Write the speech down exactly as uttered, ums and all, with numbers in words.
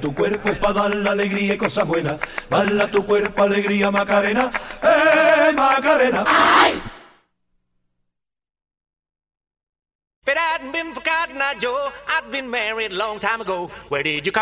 tu cuerpo es para dar la alegría y cosas buenas. Baila tu cuerpo, alegría, Macarena, eh, Macarena. ¡Ay! If it hadn't been for Cotton Eye Joe, I'd been married a long time ago. Where did you come